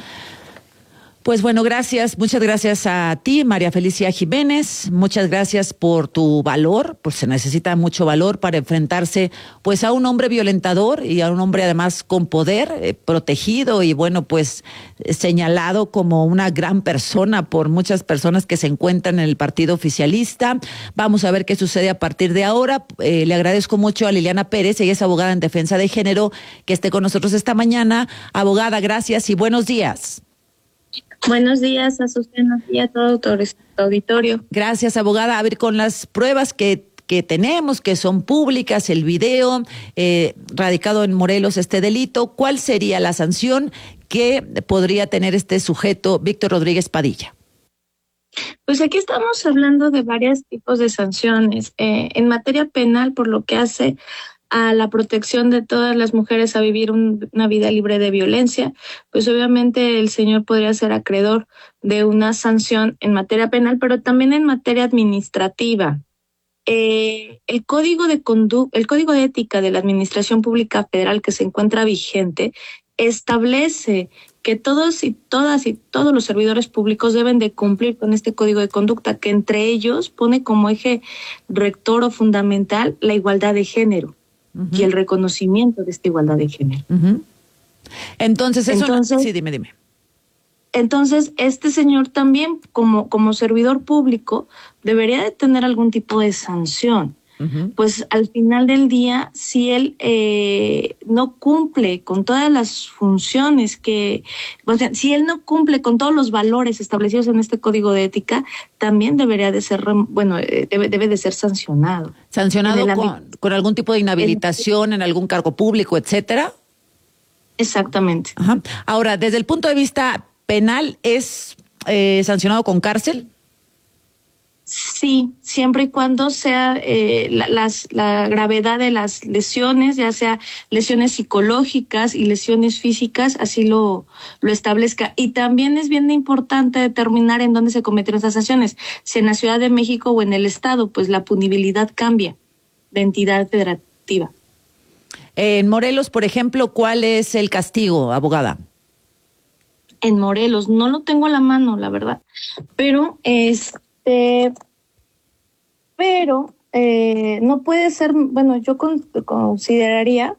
Pues bueno, gracias, muchas gracias a ti, María Felicia Jiménez, muchas gracias por tu valor, pues se necesita mucho valor para enfrentarse pues a un hombre violentador y a un hombre además con poder, protegido y bueno, pues señalado como una gran persona por muchas personas que se encuentran en el partido oficialista. Vamos a ver qué sucede a partir de ahora. Le agradezco mucho a Liliana Pérez, ella es abogada en defensa de género, que esté con nosotros esta mañana. Abogada, gracias y buenos días. Buenos días, Azucena, y a todo tu auditorio. Gracias, abogada. A ver, con las pruebas que tenemos, que son públicas, el video, radicado en Morelos este delito, ¿cuál sería la sanción que podría tener este sujeto, Víctor Rodríguez Padilla? Pues aquí estamos hablando de varios tipos de sanciones. En materia penal, por lo que hace a la protección de todas las mujeres a vivir una vida libre de violencia, pues obviamente el señor podría ser acreedor de una sanción en materia penal, pero también en materia administrativa. El código de ética de la Administración Pública Federal que se encuentra vigente establece que todos y todas y todos los servidores públicos deben de cumplir con este código de conducta, que entre ellos pone como eje rector o fundamental la igualdad de género. Y el reconocimiento de esta igualdad de género. Entonces, sí, dime. Entonces, este señor también, como servidor público, debería de tener algún tipo de sanción. Pues al final del día, si él no cumple con todas las funciones si él no cumple con todos los valores establecidos en este código de ética, también debería de ser, debe de ser sancionado. ¿Sancionado con algún tipo de inhabilitación en algún cargo público, etcétera? Exactamente. Ajá. Ahora, desde el punto de vista penal, ¿es sancionado con cárcel? Sí, siempre y cuando sea la gravedad de las lesiones, ya sea lesiones psicológicas y lesiones físicas, así lo establezca. Y también es bien importante determinar en dónde se cometieron esas sanciones, si en la Ciudad de México o en el Estado, pues la punibilidad cambia de entidad federativa. En Morelos, por ejemplo, ¿cuál es el castigo, abogada? En Morelos, no lo tengo a la mano, la verdad, pero no puede ser, yo consideraría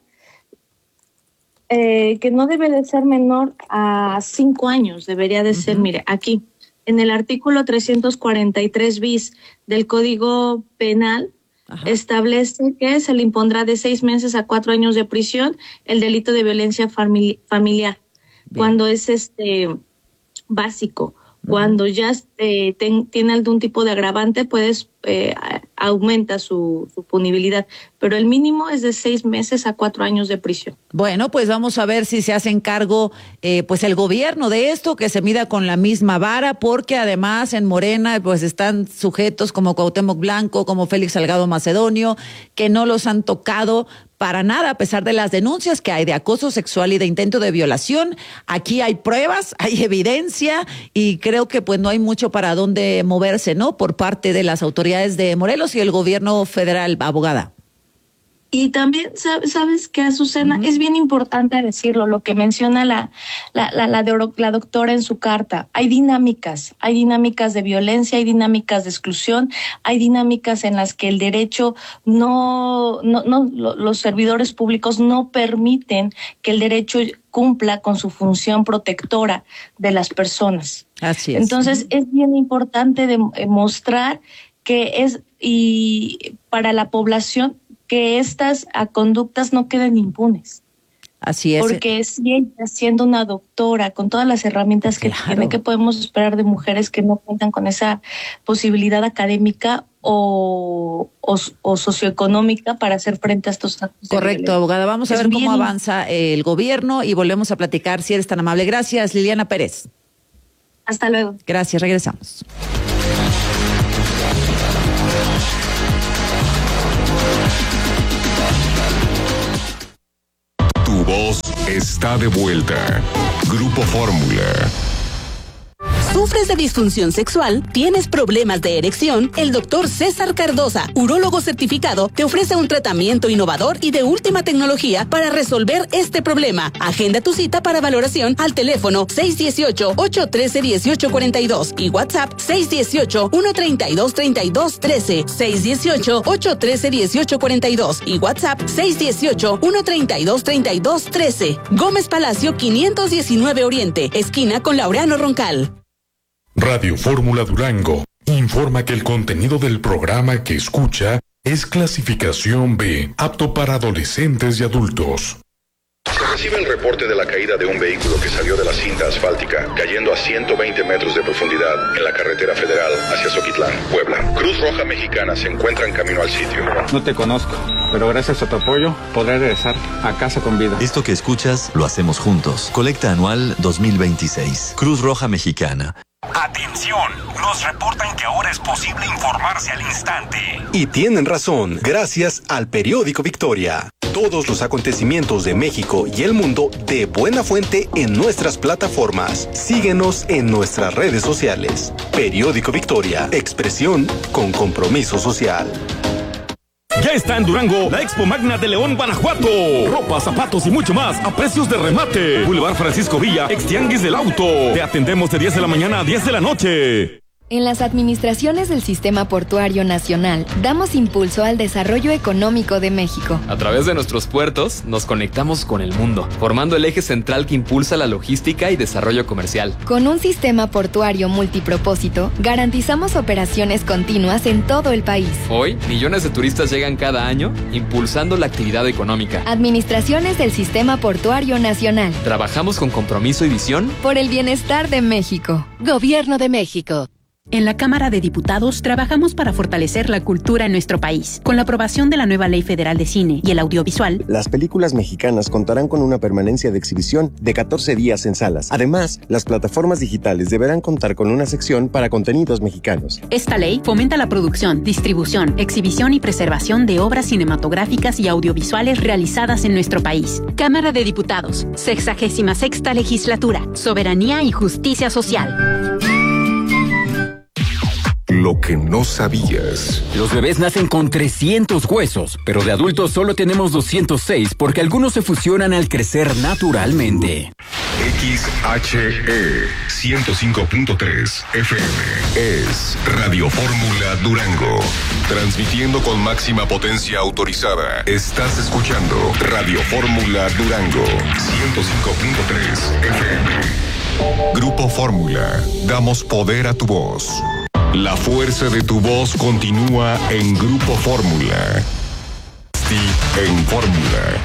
que no debe de ser menor a 5 años, debería de ser, mire, aquí, en el artículo 343 bis del Código Penal, establece que se le impondrá de 6 meses a 4 años de prisión el delito de violencia familiar, cuando es básico. Cuando ya tiene algún tipo de agravante, aumenta su punibilidad, pero el mínimo es de 6 meses a 4 años de prisión. Bueno, pues vamos a ver si se hacen cargo pues el gobierno de esto, que se mida con la misma vara, porque además en Morena pues están sujetos como Cuauhtémoc Blanco, como Félix Salgado Macedonio, que no los han tocado para nada, a pesar de las denuncias que hay de acoso sexual y de intento de violación. Aquí hay pruebas, hay evidencia y creo que pues no hay mucho para dónde moverse, ¿no? Por parte de las autoridades de Morelos y el gobierno federal, abogada. Y también, ¿sabes qué, Azucena? Es bien importante decirlo, lo que menciona la doctora en su carta. Hay dinámicas de violencia, hay dinámicas de exclusión, hay dinámicas en las que el derecho los servidores públicos no permiten que el derecho cumpla con su función protectora de las personas. Así es. Entonces, es bien importante demostrar que y para la población, que estas conductas no queden impunes. Así es. Porque si ella, siendo una doctora, con todas las herramientas que tiene, ¿qué podemos esperar de mujeres que no cuentan con esa posibilidad académica o socioeconómica para hacer frente a estos actos? Correcto, abogada. Vamos a ver cómo avanza el gobierno y volvemos a platicar, si eres tan amable. Gracias, Liliana Pérez. Hasta luego. Gracias, regresamos. Tu voz está de vuelta. Grupo Fórmula. ¿Sufres de disfunción sexual? ¿Tienes problemas de erección? El doctor César Cardosa, urólogo certificado, te ofrece un tratamiento innovador y de última tecnología para resolver este problema. Agenda tu cita para valoración al teléfono 618-813-1842 y WhatsApp 618-132-3213. 618-813-1842 y WhatsApp 618-132-3213. Gómez Palacio 519 Oriente, esquina con Laureano Roncal. Radio Fórmula Durango informa que el contenido del programa que escucha es clasificación B, apto para adolescentes y adultos. Se recibe el reporte de la caída de un vehículo que salió de la cinta asfáltica, cayendo a 120 metros de profundidad en la carretera federal hacia Zoquitlán, Puebla. Cruz Roja Mexicana se encuentra en camino al sitio. No te conozco, pero gracias a tu apoyo podré regresar a casa con vida. Esto que escuchas lo hacemos juntos. Colecta anual 2026. Cruz Roja Mexicana. ¡Atención! Nos reportan que ahora es posible informarse al instante. Y tienen razón, gracias al periódico Victoria. Todos los acontecimientos de México y el mundo de buena fuente en nuestras plataformas. Síguenos en nuestras redes sociales. Periódico Victoria, expresión con compromiso social. Ya está en Durango la Expo Magna de León, Guanajuato. Ropa, zapatos y mucho más a precios de remate. Boulevard Francisco Villa, ex Tianguis del Auto. Te atendemos de 10 de la mañana a 10 de la noche. En las administraciones del Sistema Portuario Nacional, damos impulso al desarrollo económico de México. A través de nuestros puertos, nos conectamos con el mundo, formando el eje central que impulsa la logística y desarrollo comercial. Con un sistema portuario multipropósito, garantizamos operaciones continuas en todo el país. Hoy, millones de turistas llegan cada año, impulsando la actividad económica. Administraciones del Sistema Portuario Nacional. Trabajamos con compromiso y visión por el bienestar de México. Gobierno de México. En la Cámara de Diputados trabajamos para fortalecer la cultura en nuestro país. Con la aprobación de la nueva Ley Federal de Cine y el Audiovisual, las películas mexicanas contarán con una permanencia de exhibición de 14 días en salas. Además, las plataformas digitales deberán contar con una sección para contenidos mexicanos. Esta ley fomenta la producción, distribución, exhibición y preservación de obras cinematográficas y audiovisuales realizadas en nuestro país. Cámara de Diputados, 66ª Legislatura, Soberanía y Justicia Social. Lo que no sabías. Los bebés nacen con 300 huesos, pero de adultos solo tenemos 206 porque algunos se fusionan al crecer naturalmente. XHE 105.3 FM es Radio Fórmula Durango. Transmitiendo con máxima potencia autorizada. Estás escuchando Radio Fórmula Durango 105.3 FM. Grupo Fórmula. Damos poder a tu voz. La fuerza de tu voz continúa en Grupo Fórmula. En Fórmula.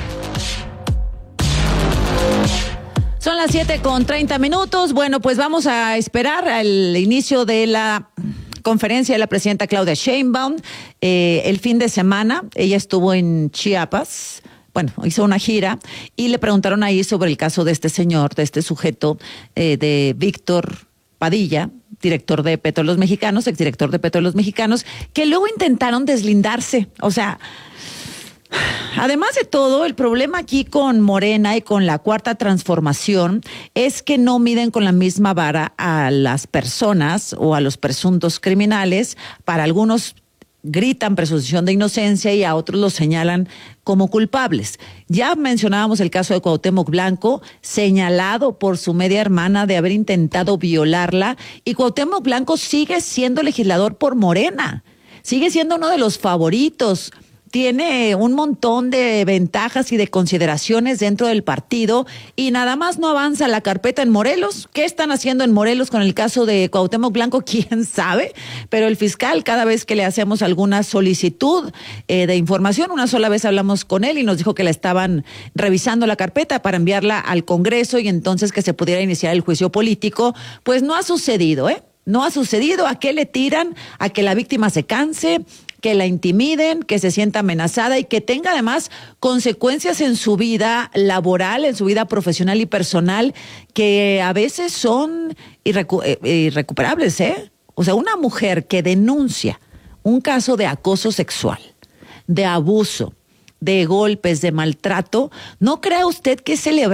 Son las 7:30. Bueno, pues vamos a esperar al inicio de la conferencia de la presidenta Claudia Sheinbaum. El fin de semana ella estuvo en Chiapas. Bueno, hizo una gira y le preguntaron ahí sobre el caso de este señor, de este sujeto, de Víctor Padilla, director de Petróleos Mexicanos, exdirector de Petróleos Mexicanos, que luego intentaron deslindarse. O sea, además de todo, el problema aquí con Morena y con la Cuarta Transformación es que no miden con la misma vara a las personas o a los presuntos criminales. Para algunos gritan presunción de inocencia y a otros los señalan como culpables. Ya mencionábamos el caso de Cuauhtémoc Blanco, señalado por su media hermana de haber intentado violarla, y Cuauhtémoc Blanco sigue siendo legislador por Morena, sigue siendo uno de los favoritos. Tiene un montón de ventajas y de consideraciones dentro del partido y nada más no avanza la carpeta en Morelos. ¿Qué están haciendo en Morelos con el caso de Cuauhtémoc Blanco? ¿Quién sabe? Pero el fiscal, cada vez que le hacemos alguna solicitud de información, una sola vez hablamos con él y nos dijo que la estaban revisando la carpeta para enviarla al Congreso y entonces que se pudiera iniciar el juicio político. Pues no ha sucedido, ¿eh? No ha sucedido. ¿A qué le tiran? A que la víctima se canse, que la intimiden, que se sienta amenazada y que tenga además consecuencias en su vida laboral, en su vida profesional y personal, que a veces son irrecuperables, ¿eh? O sea, una mujer que denuncia un caso de acoso sexual, de abuso, de golpes, de maltrato, ¿no crea usted que es celebrar